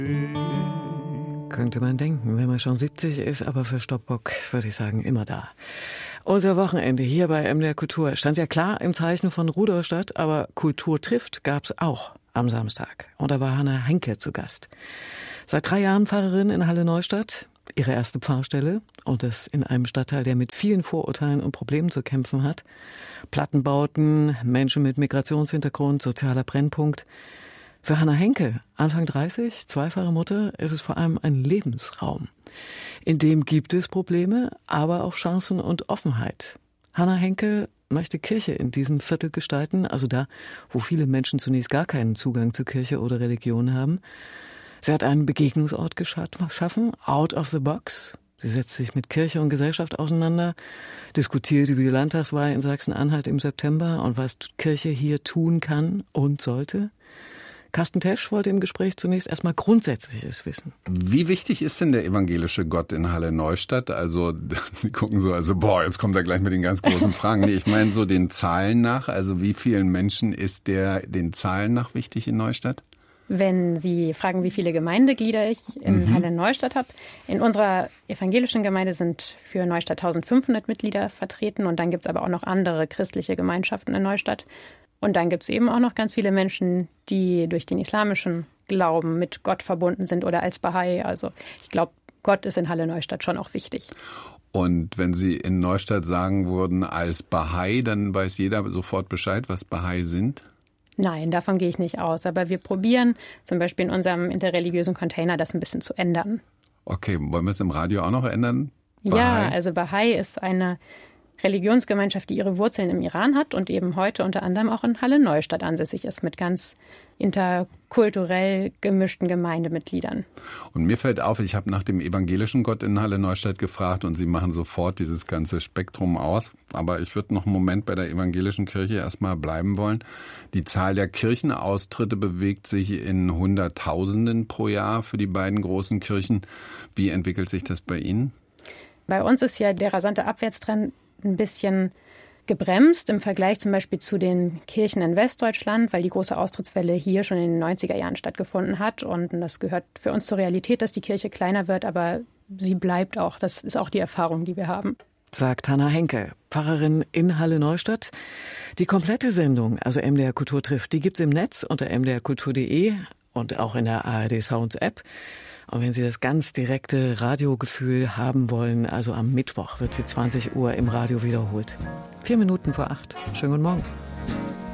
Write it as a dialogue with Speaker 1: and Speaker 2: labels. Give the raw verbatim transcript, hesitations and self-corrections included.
Speaker 1: Könnte man denken, wenn man schon siebzig ist, aber für Stopbock würde ich sagen, immer da. Unser Wochenende hier bei M D R Kultur stand ja klar im Zeichen von Rudolstadt, aber Kultur trifft gab's auch am Samstag. Und da war Hannah Henke zu Gast. Seit drei Jahren Pfarrerin in Halle-Neustadt, ihre erste Pfarrstelle und das in einem Stadtteil, der mit vielen Vorurteilen und Problemen zu kämpfen hat. Plattenbauten, Menschen mit Migrationshintergrund, sozialer Brennpunkt. Für Hannah Henke, Anfang dreißig, zweifache Mutter, ist es vor allem ein Lebensraum. In dem gibt es Probleme, aber auch Chancen und Offenheit. Hannah Henke möchte Kirche in diesem Viertel gestalten, also da, wo viele Menschen zunächst gar keinen Zugang zu Kirche oder Religion haben. Sie hat einen Begegnungsort geschaffen, out of the box. Sie setzt sich mit Kirche und Gesellschaft auseinander, diskutiert über die Landtagswahl in Sachsen-Anhalt im September und was Kirche hier tun kann und sollte. Carsten Tesch wollte im Gespräch zunächst erstmal Grundsätzliches wissen.
Speaker 2: Wie wichtig ist denn der evangelische Gott in Halle-Neustadt? Also Sie gucken so, also boah, jetzt kommt er gleich mit den ganz großen Fragen. Nee, ich meine so den Zahlen nach. Also wie vielen Menschen ist der den Zahlen nach wichtig in Neustadt?
Speaker 3: Wenn Sie fragen, wie viele Gemeindeglieder ich in mhm. Halle-Neustadt habe. In unserer evangelischen Gemeinde sind für Neustadt eintausendfünfhundert Mitglieder vertreten. Und dann gibt es aber auch noch andere christliche Gemeinschaften in Neustadt. Und dann gibt es eben auch noch ganz viele Menschen, die durch den islamischen Glauben mit Gott verbunden sind oder als Bahai. Also ich glaube, Gott ist in Halle-Neustadt schon auch wichtig.
Speaker 2: Und wenn Sie in Neustadt sagen würden als Bahai, dann weiß jeder sofort Bescheid, was Bahai sind?
Speaker 3: Nein, davon gehe ich nicht aus. Aber wir probieren zum Beispiel in unserem interreligiösen Container das ein bisschen zu ändern.
Speaker 2: Okay, wollen wir es im Radio auch noch ändern?
Speaker 3: Bahai? Ja, also Bahai ist eine Religionsgemeinschaft, die ihre Wurzeln im Iran hat und eben heute unter anderem auch in Halle-Neustadt ansässig ist, mit ganz interkulturell gemischten Gemeindemitgliedern.
Speaker 2: Und mir fällt auf, ich habe nach dem evangelischen Gott in Halle-Neustadt gefragt und Sie machen sofort dieses ganze Spektrum aus. Aber ich würde noch einen Moment bei der evangelischen Kirche erstmal bleiben wollen. Die Zahl der Kirchenaustritte bewegt sich in Hunderttausenden pro Jahr für die beiden großen Kirchen. Wie entwickelt sich das bei Ihnen?
Speaker 3: Bei uns ist ja der rasante Abwärtstrend ein bisschen gebremst im Vergleich zum Beispiel zu den Kirchen in Westdeutschland, weil die große Austrittswelle hier schon in den neunziger Jahren stattgefunden hat. Und das gehört für uns zur Realität, dass die Kirche kleiner wird, aber sie bleibt auch. Das ist auch die Erfahrung, die wir haben.
Speaker 1: Sagt Hannah Henke, Pfarrerin in Halle-Neustadt. Die komplette Sendung, also M D R Kultur trifft, die gibt's im Netz unter m d r kultur punkt d e und auch in der A R D Sounds App. Und wenn Sie das ganz direkte Radiogefühl haben wollen, also am Mittwoch wird sie zwanzig Uhr im Radio wiederholt. Vier Minuten vor acht. Schönen guten Morgen.